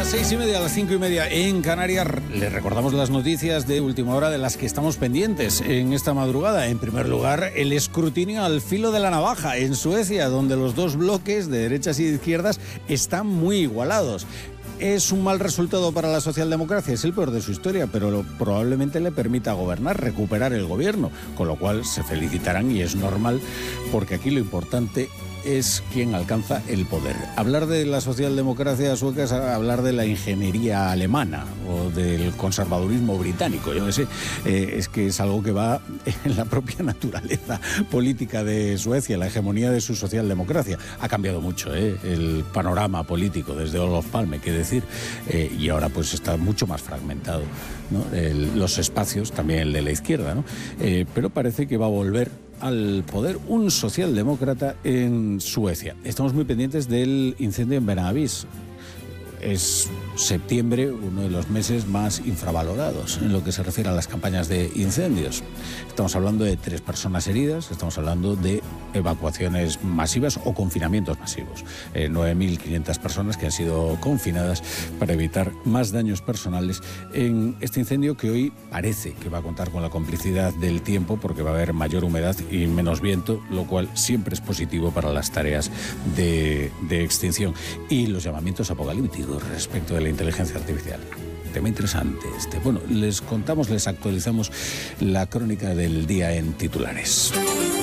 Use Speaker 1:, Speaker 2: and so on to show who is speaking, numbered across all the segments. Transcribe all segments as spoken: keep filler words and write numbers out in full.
Speaker 1: las seis y media, a las cinco y media en Canarias, les recordamos las noticias de última hora de las que estamos pendientes en esta madrugada. En primer lugar, el escrutinio al filo de la navaja en Suecia, donde los dos bloques de derechas y de izquierdas están muy igualados. Es un mal resultado para la socialdemocracia, es el peor de su historia, pero probablemente le permita gobernar, recuperar el gobierno, con lo cual se felicitarán y es normal, porque aquí lo importante es quien alcanza el poder. Hablar de la socialdemocracia sueca es hablar de la ingeniería alemana o del conservadurismo británico, yo no sé, eh, es que es algo que va en la propia naturaleza política de Suecia, la hegemonía de su socialdemocracia. Ha cambiado mucho eh, el panorama político desde Olof Palme, qué decir, eh, y ahora pues está mucho más fragmentado, ¿no? El, los espacios, también el de la izquierda, ¿no? Eh, pero parece que va a volver al poder un socialdemócrata en Suecia. Estamos muy pendientes del incendio en Benavís. Es septiembre uno de los meses más infravalorados en lo que se refiere a las campañas de incendios. Estamos hablando de tres personas heridas, estamos hablando de evacuaciones masivas o confinamientos masivos. Eh, nueve mil quinientas personas que han sido confinadas para evitar más daños personales en este incendio que hoy parece que va a contar con la complicidad del tiempo porque va a haber mayor humedad y menos viento, lo cual siempre es positivo para las tareas de, de extinción. Y los llamamientos apocalípticos respecto de la inteligencia artificial. Tema interesante este. Bueno, les contamos, les actualizamos la crónica del día en titulares.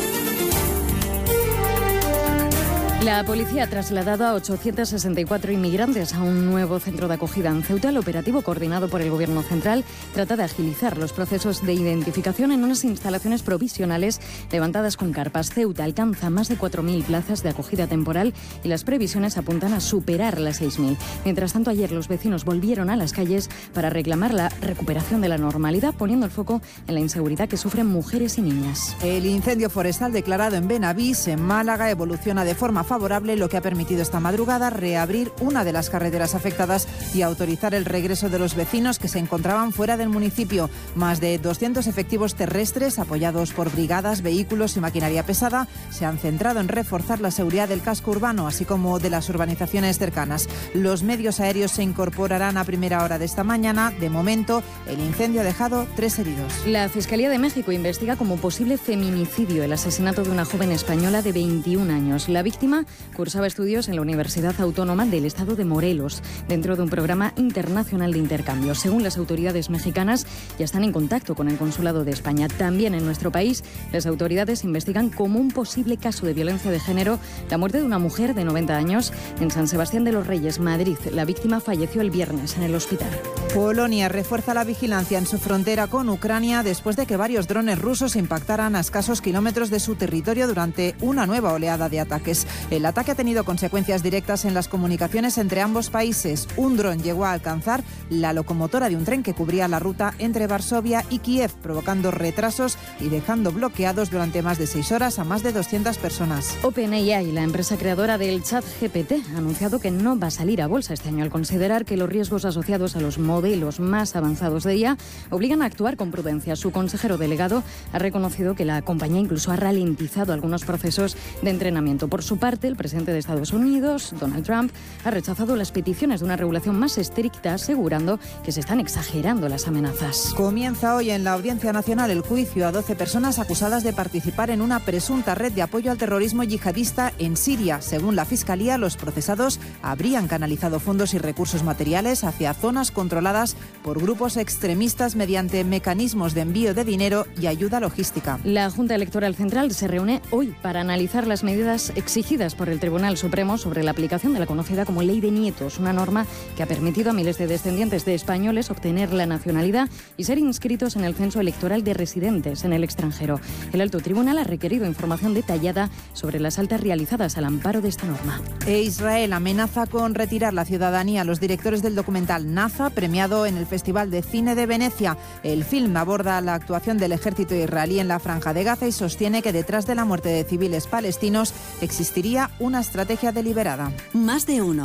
Speaker 2: La policía ha trasladado a ochocientos sesenta y cuatro inmigrantes a un nuevo centro de acogida en Ceuta. El operativo coordinado por el Gobierno central trata de agilizar los procesos de identificación en unas instalaciones provisionales levantadas con carpas. Ceuta alcanza más de cuatro mil plazas de acogida temporal y las previsiones apuntan a superar las seis mil. Mientras tanto, ayer los vecinos volvieron a las calles para reclamar la recuperación de la normalidad, poniendo el foco en la inseguridad que sufren mujeres y niñas.
Speaker 3: El incendio forestal declarado en Benavís, en Málaga, evoluciona de forma favorable, lo que ha permitido esta madrugada reabrir una de las carreteras afectadas y autorizar el regreso de los vecinos que se encontraban fuera del municipio. Más de doscientos efectivos terrestres, apoyados por brigadas, vehículos y maquinaria pesada, se han centrado en reforzar la seguridad del casco urbano, así como de las urbanizaciones cercanas. Los medios aéreos se incorporarán a primera hora de esta mañana. De momento, el incendio ha dejado tres heridos.
Speaker 2: La Fiscalía de México investiga como posible feminicidio el asesinato de una joven española de veintiún años. La víctima cursaba estudios en la Universidad Autónoma del Estado de Morelos, dentro de un programa internacional de intercambio. Según las autoridades mexicanas, ya están en contacto con el Consulado de España. También en nuestro país, las autoridades investigan como un posible caso de violencia de género la muerte de una mujer de noventa años en San Sebastián de los Reyes, Madrid. La víctima falleció el viernes en el hospital.
Speaker 3: Polonia refuerza la vigilancia en su frontera con Ucrania después de que varios drones rusos impactaran a escasos kilómetros de su territorio durante una nueva oleada de ataques. El ataque ha tenido consecuencias directas en las comunicaciones entre ambos países. Un dron llegó a alcanzar la locomotora de un tren que cubría la ruta entre Varsovia y Kiev, provocando retrasos y dejando bloqueados durante más de seis horas a más de doscientas personas.
Speaker 2: OpenAI, la empresa creadora del chat G P T, ha anunciado que no va a salir a bolsa este año al considerar que los riesgos asociados a los modelos más avanzados de I A obligan a actuar con prudencia. Su consejero delegado ha reconocido que la compañía incluso ha ralentizado algunos procesos de entrenamiento. Por su parte, el presidente de Estados Unidos, Donald Trump, ha rechazado las peticiones de una regulación más estricta, asegurando que se están exagerando las amenazas.
Speaker 3: Comienza hoy en la Audiencia Nacional el juicio a doce personas acusadas de participar en una presunta red de apoyo al terrorismo yihadista en Siria. Según la Fiscalía, los procesados habrían canalizado fondos y recursos materiales hacia zonas controladas por grupos extremistas mediante mecanismos de envío de dinero y ayuda logística.
Speaker 2: La Junta Electoral Central se reúne hoy para analizar las medidas exigidas por el Tribunal Supremo sobre la aplicación de la conocida como Ley de Nietos, una norma que ha permitido a miles de descendientes de españoles obtener la nacionalidad y ser inscritos en el censo electoral de residentes en el extranjero. El Alto Tribunal ha requerido información detallada sobre las altas realizadas al amparo de esta norma.
Speaker 3: E Israel amenaza con retirar la ciudadanía a los directores del documental Naza, premiado en el Festival de Cine de Venecia. El film aborda la actuación del ejército israelí en la Franja de Gaza y sostiene que detrás de la muerte de civiles palestinos existiría una estrategia deliberada.
Speaker 4: Más de uno.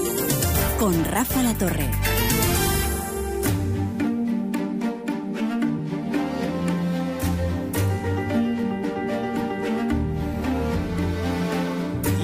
Speaker 4: Con Rafa La Torre.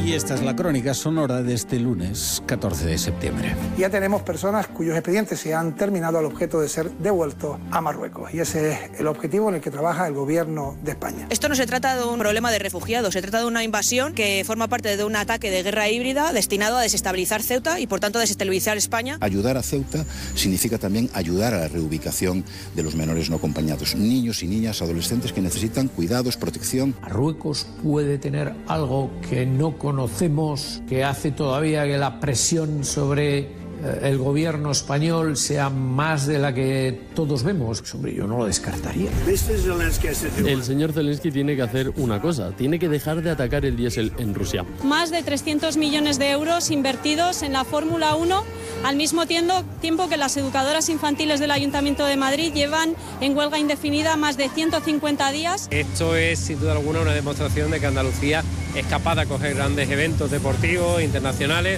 Speaker 1: Y esta es la crónica sonora de este lunes catorce de septiembre.
Speaker 5: Ya tenemos personas cuyos expedientes se han terminado al objeto de ser devueltos a Marruecos. Y ese es el objetivo en el que trabaja el gobierno de España.
Speaker 6: Esto no se trata de un problema de refugiados, se trata de una invasión que forma parte de un ataque de guerra híbrida destinado a desestabilizar Ceuta y por tanto a desestabilizar España.
Speaker 7: Ayudar a Ceuta significa también ayudar a la reubicación de los menores no acompañados, niños y niñas, adolescentes que necesitan cuidados, protección.
Speaker 8: Marruecos puede tener algo que no conocemos, que hace todavía que la presión sobre eh, el gobierno español sea más de la que todos vemos. Hombre, yo no lo descartaría.
Speaker 9: El señor Zelensky tiene que hacer una cosa, tiene que dejar de atacar el diésel en Rusia.
Speaker 10: Más de trescientos millones de euros invertidos en la Fórmula uno, al mismo tiempo que las educadoras infantiles del Ayuntamiento de Madrid llevan en huelga indefinida más de ciento cincuenta días.
Speaker 11: Esto es sin duda alguna una demostración de que Andalucía es capaz de acoger grandes eventos deportivos internacionales.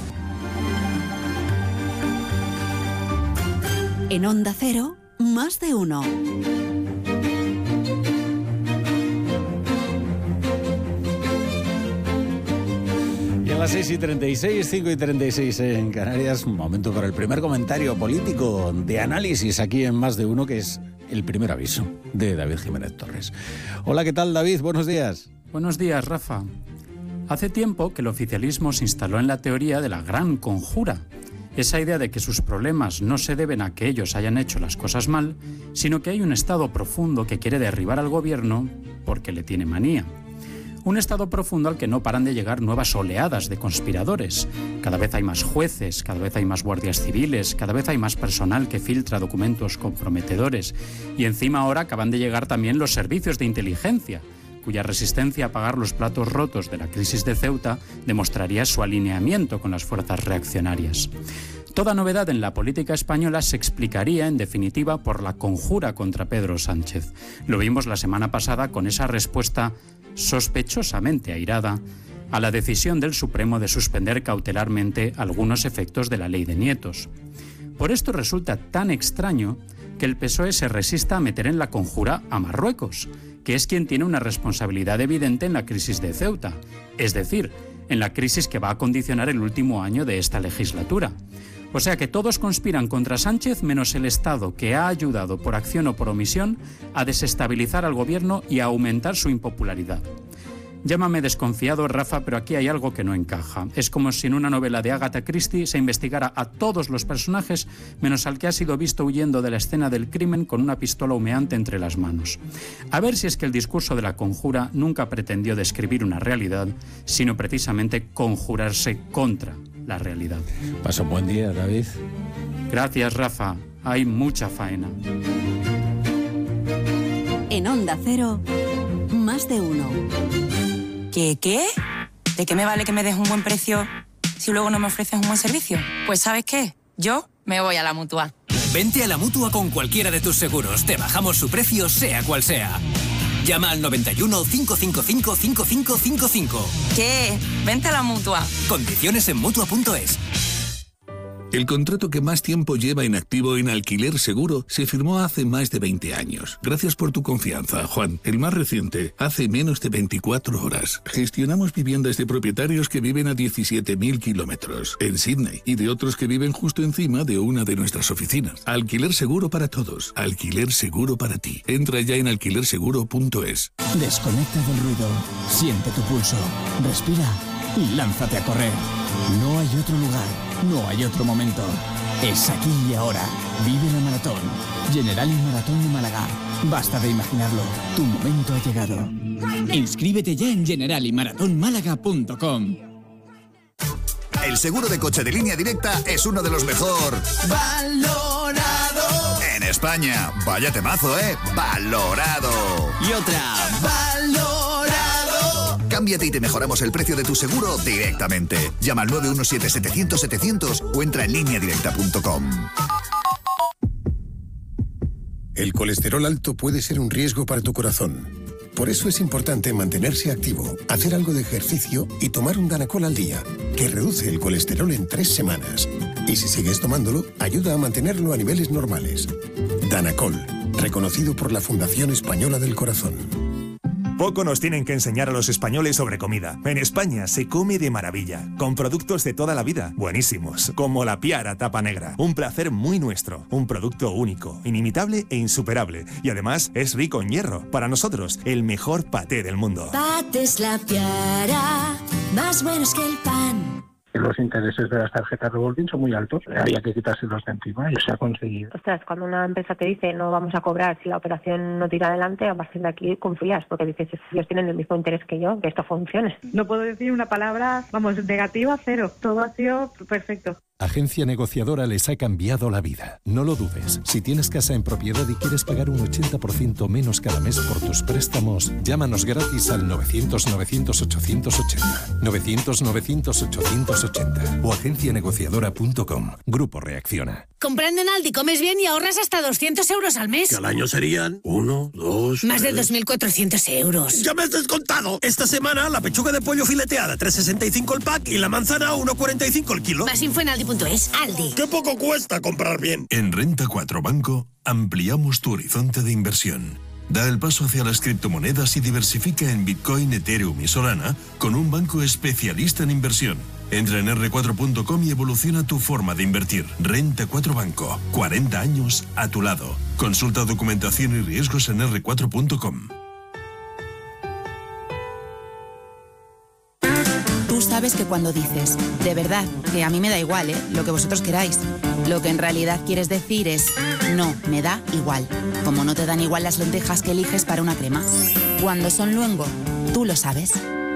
Speaker 4: En Onda Cero, más de uno.
Speaker 1: Y a las seis y treinta y seis, cinco y treinta y seis en Canarias, un momento para el primer comentario político de análisis aquí en Más de Uno, que es el primer aviso de David Jiménez Torres. Hola, ¿qué tal, David? Buenos días.
Speaker 12: Buenos días, Rafa. Hace tiempo que el oficialismo se instaló en la teoría de la gran conjura. Esa idea de que sus problemas no se deben a que ellos hayan hecho las cosas mal, sino que hay un Estado profundo que quiere derribar al gobierno porque le tiene manía. Un Estado profundo al que no paran de llegar nuevas oleadas de conspiradores. Cada vez hay más jueces, cada vez hay más guardias civiles, cada vez hay más personal que filtra documentos comprometedores. Y encima ahora acaban de llegar también los servicios de inteligencia, cuya resistencia a pagar los platos rotos de la crisis de Ceuta demostraría su alineamiento con las fuerzas reaccionarias. Toda novedad en la política española se explicaría, en definitiva, por la conjura contra Pedro Sánchez. Lo vimos la semana pasada con esa respuesta sospechosamente airada a la decisión del Supremo de suspender cautelarmente algunos efectos de la ley de nietos. Por esto resulta tan extraño que el P S O E se resista a meter en la conjura a Marruecos, que es quien tiene una responsabilidad evidente en la crisis de Ceuta, es decir, en la crisis que va a condicionar el último año de esta legislatura. O sea que todos conspiran contra Sánchez menos el Estado, que ha ayudado por acción o por omisión a desestabilizar al gobierno y a aumentar su impopularidad. Llámame desconfiado, Rafa, pero aquí hay algo que no encaja. Es como si en una novela de Agatha Christie se investigara a todos los personajes menos al que ha sido visto huyendo de la escena del crimen con una pistola humeante entre las manos. A ver si es que el discurso de la conjura nunca pretendió describir una realidad, sino precisamente conjurarse contra la realidad.
Speaker 1: Pasa un buen día, David.
Speaker 12: Gracias, Rafa. Hay mucha faena.
Speaker 4: En Onda Cero, Más de Uno.
Speaker 13: ¿Qué qué? ¿De qué me vale que me des un buen precio si luego no me ofreces un buen servicio? Pues ¿sabes qué? Yo me voy a la Mutua.
Speaker 14: Vente a la Mutua con cualquiera de tus seguros. Te bajamos su precio, sea cual sea. Llama al noventa y uno, cinco cinco cinco, cinco cinco cinco cinco.
Speaker 13: ¿Qué? Vente a la Mutua.
Speaker 14: Condiciones en Mutua punto es.
Speaker 15: El contrato que más tiempo lleva en activo en Alquiler Seguro se firmó hace más de veinte años. Gracias por tu confianza, Juan. El más reciente, hace menos de veinticuatro horas. Gestionamos viviendas de propietarios que viven a diecisiete mil kilómetros en Sydney y de otros que viven justo encima de una de nuestras oficinas. Alquiler Seguro para todos. Alquiler Seguro para ti. Entra ya en alquiler seguro punto es.
Speaker 16: Desconecta del ruido. Siente tu pulso. Respira y lánzate a correr. No hay otro lugar, no hay otro momento. Es aquí y ahora. Vive la maratón. Generali Maratón de Málaga. Basta de imaginarlo. Tu momento ha llegado. Inscríbete ya en generali maratón málaga punto com.
Speaker 17: El seguro de coche de Línea Directa es uno de los mejor valorado en España. Vaya temazo, ¿eh? Valorado.
Speaker 16: Y otra. Valorado.
Speaker 17: Cámbiate y te mejoramos el precio de tu seguro directamente. Llama al nueve uno siete, setecientos, setecientos o entra en línea directa punto com.
Speaker 18: El colesterol alto puede ser un riesgo para tu corazón. Por eso es importante mantenerse activo, hacer algo de ejercicio y tomar un Danacol al día, que reduce el colesterol en tres semanas. Y si sigues tomándolo, ayuda a mantenerlo a niveles normales. Danacol, reconocido por la Fundación Española del Corazón.
Speaker 19: Poco nos tienen que enseñar a los españoles sobre comida. En España se come de maravilla, con productos de toda la vida, buenísimos, como la Piara Tapa Negra. Un placer muy nuestro, un producto único, inimitable e insuperable. Y además es rico en hierro. Para nosotros, el mejor paté del mundo.
Speaker 20: Patés La Piara, más buenos que el pan.
Speaker 21: Los intereses de las tarjetas revolving son muy altos, había que quitárselos de encima y se ha conseguido.
Speaker 22: Ostras, cuando una empresa te dice no vamos a cobrar si la operación no tira adelante, a partir de aquí confías, porque dices, ellos tienen el mismo interés que yo, que esto funcione.
Speaker 23: No puedo decir una palabra, vamos, negativa, cero. Todo ha sido perfecto.
Speaker 24: Agencia Negociadora les ha cambiado la vida. No lo dudes. Si tienes casa en propiedad y quieres pagar un ochenta por ciento menos cada mes por tus préstamos, llámanos gratis al novecientos novecientos ochocientos ochenta. novecientos novecientos ochocientos ochenta o agencia negociadora punto com. Grupo Reacciona.
Speaker 25: Comprando en Aldi comes bien y ahorras hasta doscientos euros al mes.
Speaker 26: Que al año serían uno, dos...
Speaker 25: Más de dos mil cuatrocientos euros.
Speaker 26: ¡Ya me has descontado! Esta semana la pechuga de pollo fileteada tres sesenta y cinco el pack y la manzana uno cuarenta y cinco el kilo.
Speaker 25: Más info en Aldi punto es. Aldi.
Speaker 26: ¡Qué poco cuesta comprar bien!
Speaker 27: En Renta cuatro Banco ampliamos tu horizonte de inversión. Da el paso hacia las criptomonedas y diversifica en Bitcoin, Ethereum y Solana con un banco especialista en inversión. Entra en erre cuatro punto com y evoluciona tu forma de invertir. Renta cuatro Banco. cuarenta años a tu lado. Consulta documentación y riesgos en erre cuatro punto com.
Speaker 13: Tú sabes que cuando dices, de verdad, que a mí me da igual, ¿eh? Lo que vosotros queráis. Lo que en realidad quieres decir es, no, me da igual. Como no te dan igual las lentejas que eliges para una crema. Cuando son luengo, tú lo sabes.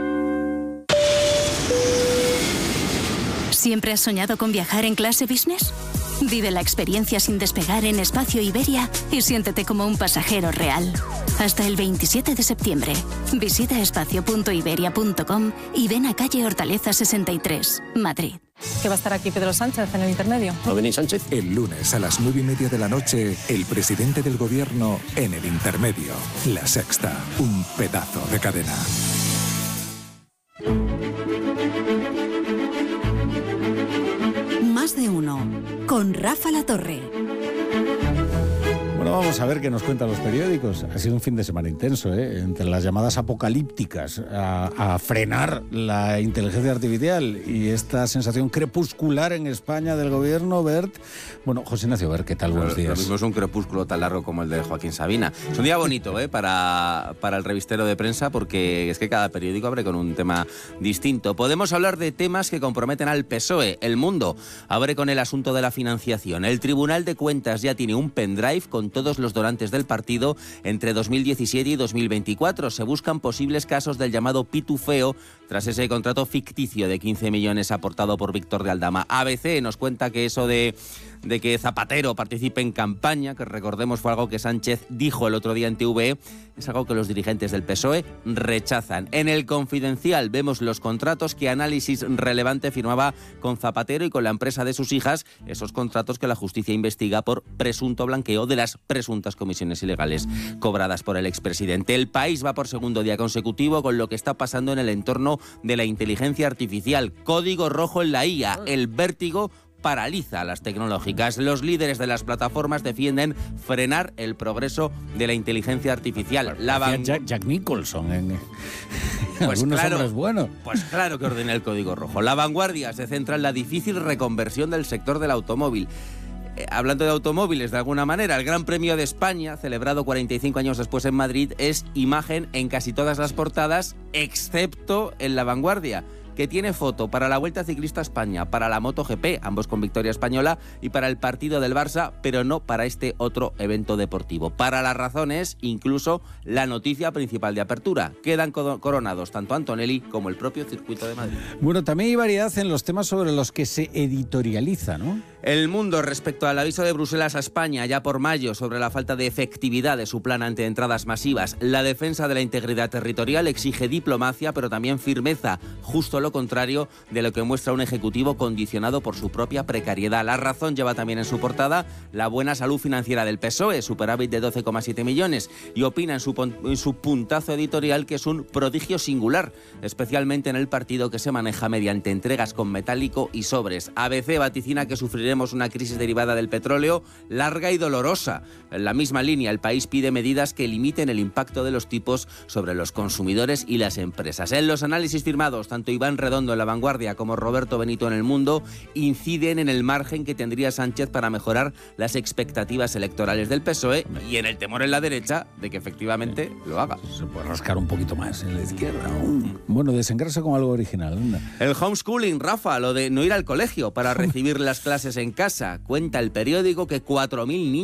Speaker 28: ¿Siempre has soñado con viajar en clase business? Vive la experiencia sin despegar en Espacio Iberia y siéntete como un pasajero real. Hasta el veintisiete de septiembre. Visita espacio punto iberia punto com y ven a calle Hortaleza sesenta y tres, Madrid.
Speaker 29: ¿Que va a estar aquí Pedro Sánchez en el intermedio?
Speaker 30: ¿No venís Sánchez? El lunes a las nueve y media de la noche, el presidente del gobierno en el intermedio. La Sexta, un pedazo de cadena.
Speaker 4: Más de uno, con Rafa La Torre.
Speaker 1: Bueno, vamos a ver qué nos cuentan los periódicos. Ha sido un fin de semana intenso, ¿eh? Entre las llamadas apocalípticas a, a frenar la inteligencia artificial y esta sensación crepuscular en España del gobierno, Bert. Bueno, José Ignacio, Bert, ¿qué tal? Buenos días.
Speaker 31: Lo mismo es un crepúsculo tan largo como el de Joaquín Sabina. Es un día bonito, ¿eh? Para, para el revistero de prensa, porque es que cada periódico abre con un tema distinto. Podemos hablar de temas que comprometen al P S O E. El Mundo abre con el asunto de la financiación. El Tribunal de Cuentas ya tiene un pendrive con todos los donantes del partido entre dos mil diecisiete y dos mil veinticuatro. Se buscan posibles casos del llamado pitufeo tras ese contrato ficticio de quince millones aportado por Víctor de Aldama. A B C nos cuenta que eso de, de que Zapatero participe en campaña, que recordemos fue algo que Sánchez dijo el otro día en T V E, es algo que los dirigentes del P S O E rechazan. En El Confidencial vemos los contratos que Análisis Relevante firmaba con Zapatero y con la empresa de sus hijas, esos contratos que la justicia investiga por presunto blanqueo de las presuntas comisiones ilegales cobradas por el expresidente. El País va por segundo día consecutivo con lo que está pasando en el entorno de la inteligencia artificial. Código rojo en la I A. El vértigo paraliza a las tecnológicas. Los líderes de las plataformas defienden frenar el progreso de la inteligencia artificial. La van...
Speaker 1: Jack, Jack Nicholson en
Speaker 31: pues
Speaker 1: algunos
Speaker 31: claro,
Speaker 1: hombres buenos.
Speaker 31: Pues claro que ordena el código rojo. La Vanguardia se centra en la difícil reconversión del sector del automóvil. Eh, hablando de automóviles, de alguna manera, el Gran Premio de España, celebrado cuarenta y cinco años después en Madrid, es imagen en casi todas las portadas, excepto en La Vanguardia, que tiene foto para la Vuelta Ciclista a España, para la MotoGP, ambos con victoria española, y para el partido del Barça, pero no para este otro evento deportivo. Para las razones, incluso la noticia principal de apertura. Quedan coronados tanto Antonelli como el propio Circuito de Madrid.
Speaker 1: Bueno, también hay variedad en los temas sobre los que se editorializa, ¿no?
Speaker 31: El Mundo, respecto al aviso de Bruselas a España ya por mayo sobre la falta de efectividad de su plan ante entradas masivas, la defensa de la integridad territorial exige diplomacia, pero también firmeza, justo lo contrario de lo que muestra un ejecutivo condicionado por su propia precariedad. La Razón lleva también en su portada la buena salud financiera del P S O E, superávit de doce coma siete millones, y opina en su, en su puntazo editorial que es un prodigio singular, especialmente en el partido que se maneja mediante entregas con metálico y sobres. A B C vaticina que sufriremos sufriremos una crisis derivada del petróleo larga y dolorosa. En la misma línea, el país pide medidas que limiten el impacto de los tipos sobre los consumidores y las empresas. En los análisis firmados, tanto Iván Redondo en La Vanguardia como Roberto Benito en El Mundo inciden en el margen que tendría Sánchez para mejorar las expectativas electorales del P S O E y en el temor en la derecha de que efectivamente lo haga.
Speaker 1: Se puede rascar un poquito más en la izquierda. Bueno, desengrasa con algo original.
Speaker 31: El homeschooling, Rafa, lo de no ir al colegio para recibir las clases en casa. Cuenta el periódico que cuatro mil niños